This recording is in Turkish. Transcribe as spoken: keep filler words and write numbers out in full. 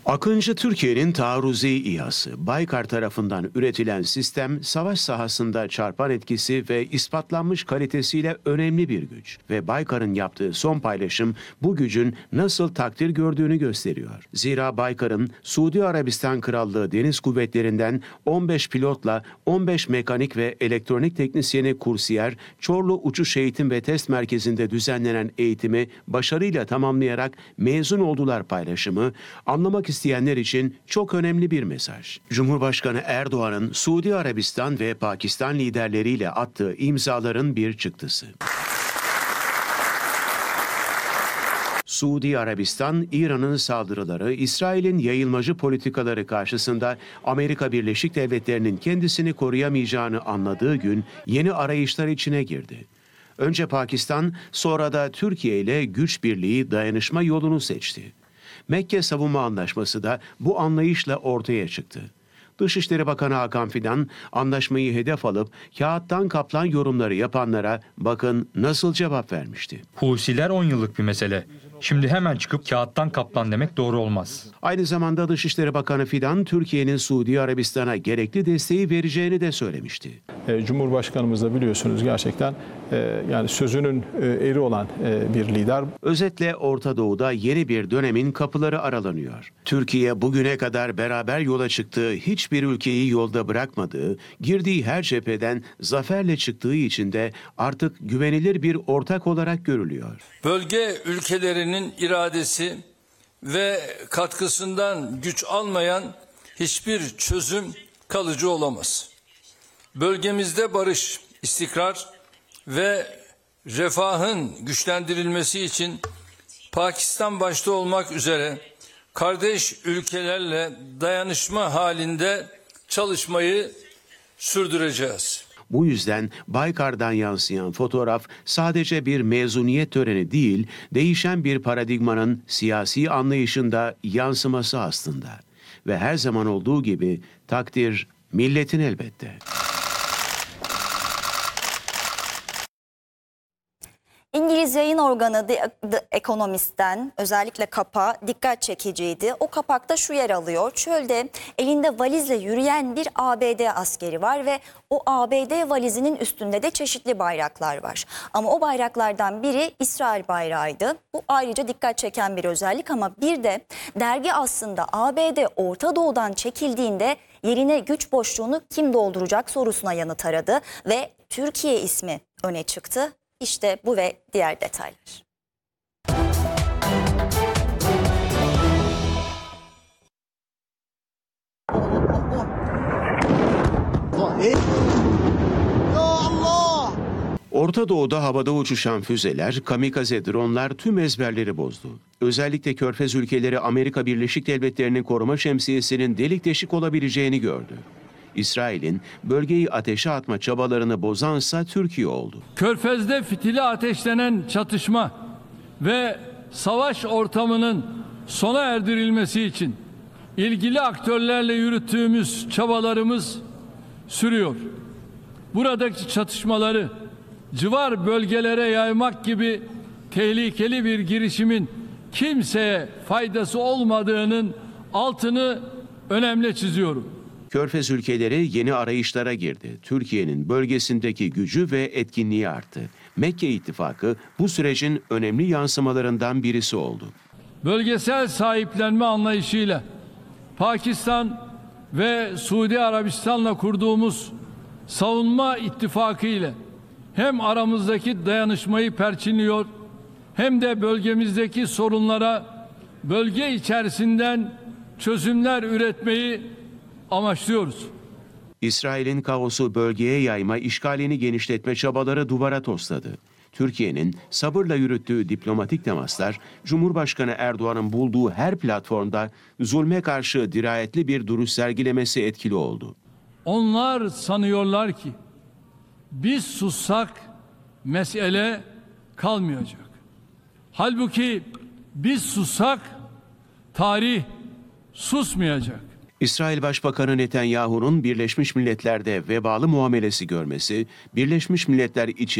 Akıncı Türkiye'nin taarruzi İHA'sı, Baykar tarafından üretilen sistem, savaş sahasında çarpan etkisi ve ispatlanmış kalitesiyle önemli bir güç. Ve Baykar'ın yaptığı son paylaşım bu gücün nasıl takdir gördüğünü gösteriyor. Zira Baykar'ın Suudi Arabistan Krallığı Deniz Kuvvetleri'nden on beş pilotla on beş mekanik ve elektronik teknisyeni kursiyer, Çorlu Uçuş Eğitim ve Test Merkezi'nde düzenlenen eğitimi başarıyla tamamlayarak mezun oldular paylaşımı, anlamak isteyenler için çok önemli bir mesaj. Cumhurbaşkanı Erdoğan'ın Suudi Arabistan ve Pakistan liderleriyle attığı imzaların bir çıktısı. Suudi Arabistan, İran'ın saldırıları, İsrail'in yayılmacı politikaları karşısında Amerika Birleşik Devletleri'nin kendisini koruyamayacağını anladığı gün yeni arayışlar içine girdi. Önce Pakistan, sonra da Türkiye ile güç birliği, dayanışma yolunu seçti. Mekke Savunma Anlaşması da bu anlayışla ortaya çıktı. Dışişleri Bakanı Hakan Fidan, anlaşmayı hedef alıp kağıttan kaplan yorumları yapanlara bakın nasıl cevap vermişti. Husiler on yıllık bir mesele. Şimdi hemen çıkıp kağıttan kaplan demek doğru olmaz. Aynı zamanda Dışişleri Bakanı Fidan, Türkiye'nin Suudi Arabistan'a gerekli desteği vereceğini de söylemişti. Cumhurbaşkanımız da biliyorsunuz gerçekten yani sözünün eri olan bir lider. Özetle Orta Doğu'da yeni bir dönemin kapıları aralanıyor. Türkiye bugüne kadar beraber yola çıktığı, hiçbir ülkeyi yolda bırakmadığı, girdiği her cepheden zaferle çıktığı için de artık güvenilir bir ortak olarak görülüyor. Bölge ülkelerinin iradesi ve katkısından güç almayan hiçbir çözüm kalıcı olamaz. Bölgemizde barış, istikrar ve refahın güçlendirilmesi için Pakistan başta olmak üzere kardeş ülkelerle dayanışma halinde çalışmayı sürdüreceğiz. Bu yüzden Baykar'dan yansıyan fotoğraf sadece bir mezuniyet töreni değil, değişen bir paradigmanın siyasi anlayışında yansıması aslında. Ve her zaman olduğu gibi takdir milletin elbette. İngiliz yayın organı The, The Economist'ten özellikle kapağı dikkat çekiciydi. O kapakta şu yer alıyor: çölde elinde valizle yürüyen bir A B D askeri var ve o A B D valizinin üstünde de çeşitli bayraklar var. Ama o bayraklardan biri İsrail bayrağıydı. Bu ayrıca dikkat çeken bir özellik, ama bir de dergi aslında A B D Orta Doğu'dan çekildiğinde yerine güç boşluğunu kim dolduracak sorusuna yanıt aradı ve Türkiye ismi öne çıktı. İşte bu ve diğer detaylar. Orta Doğu'da havada uçuşan füzeler, kamikaze dronlar tüm ezberleri bozdu. Özellikle Körfez ülkeleri Amerika Birleşik Devletleri'nin koruma şemsiyesinin delik deşik olabileceğini gördü. İsrail'in bölgeyi ateşe atma çabalarını bozansa Türkiye oldu. Körfez'de fitili ateşlenen çatışma ve savaş ortamının sona erdirilmesi için ilgili aktörlerle yürüttüğümüz çabalarımız sürüyor. Buradaki çatışmaları civar bölgelere yaymak gibi tehlikeli bir girişimin kimseye faydası olmadığının altını önemli çiziyorum. Körfez ülkeleri yeni arayışlara girdi. Türkiye'nin bölgesindeki gücü ve etkinliği arttı. Mekke İttifakı bu sürecin önemli yansımalarından birisi oldu. Bölgesel sahiplenme anlayışıyla Pakistan ve Suudi Arabistan'la kurduğumuz savunma ittifakı ile hem aramızdaki dayanışmayı perçinliyor, hem de bölgemizdeki sorunlara bölge içerisinden çözümler üretmeyi amaçlıyoruz. İsrail'in kaosu bölgeye yayma, işgalini genişletme çabaları duvara tosladı. Türkiye'nin sabırla yürüttüğü diplomatik temaslar, Cumhurbaşkanı Erdoğan'ın bulduğu her platformda zulme karşı dirayetli bir duruş sergilemesi etkili oldu. Onlar sanıyorlar ki biz sussak mesele kalmayacak. Halbuki biz sussak tarih susmayacak. İsrail Başbakanı Netanyahu'nun Birleşmiş Milletler'de vebalı muamelesi görmesi, Birleşmiş Milletler için